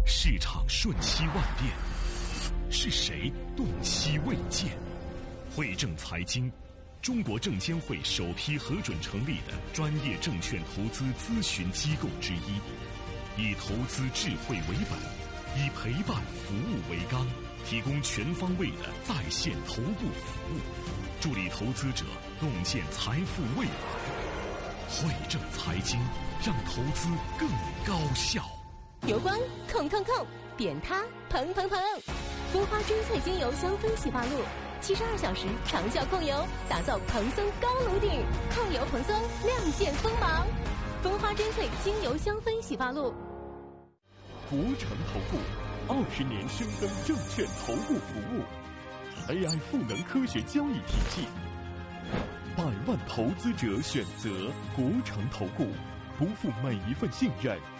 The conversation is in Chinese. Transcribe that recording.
市场瞬息万变，是谁洞悉未见？汇正财经，中国证监会首批核准成立的专业证券投资咨询机构之一，以投资智慧为本，以陪伴服务为纲，提供全方位的在线头部服务，助力投资者洞见财富未来。汇正财经，让投资更高效。 油光控控控，扁塌蓬蓬蓬，蜂花珍萃精油香氛洗发露，72小时长效控油，打造蓬松高颅顶，控油蓬松，亮剑锋芒。蜂花珍萃精油香氛洗发露。 国诚投顾20年深耕证券投顾服务 ，AI 赋能科学交易体系，100万投资者选择国诚投顾，不负每一份信任，